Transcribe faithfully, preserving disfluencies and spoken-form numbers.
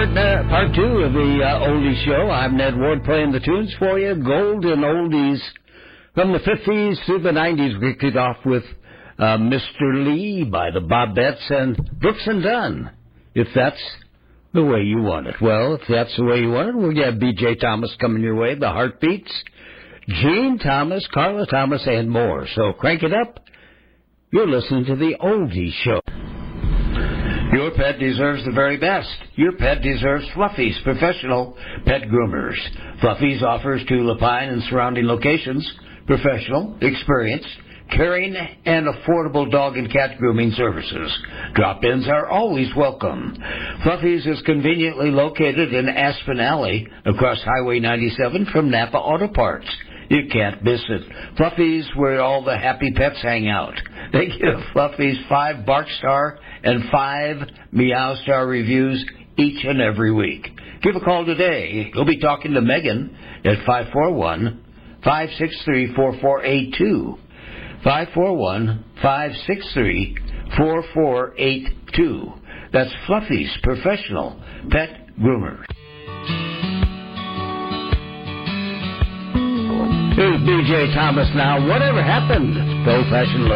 part uh, part two of the uh, Oldies Show. I'm Ned Ward playing the tunes for you. Golden Oldies from the fifties through the nineties. We kicked off with uh, Mister Lee by the Bobettes and Brooks and Dunn, If That's the Way You Want It. Well, if that's the way you want it, we'll get B J Thomas coming your way, the Heartbeats, Gene Thomas, Carla Thomas, and more. So crank it up. You're listening to the Oldies Show. Your pet deserves the very best. Your pet deserves Fluffy's professional pet groomers. Fluffy's offers to Lapine and surrounding locations professional, experienced, caring, and affordable dog and cat grooming services. Drop-ins are always welcome. Fluffy's is conveniently located in Aspen Alley across Highway ninety-seven from Napa Auto Parts. You can't miss it. Fluffy's, where all the happy pets hang out. They give Fluffy's five Bark Star and five Meow Star reviews each and every week. Give a call today. You'll be talking to Megan at five four one, five six three, four four eight two. five four one, five six three, four four eight two. That's Fluffy's professional pet groomer. Here's B J Thomas now. Whatever happened to old-fashioned love?